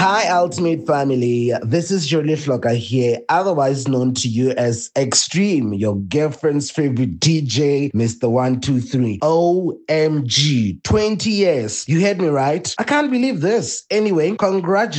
Hi, Ultimate Family. This is Jolie Flocker here, otherwise known to you as Extreme, your girlfriend's favorite DJ, Mr. 123. OMG, 20 years. You heard me right? I can't believe this. Anyway, congratulations.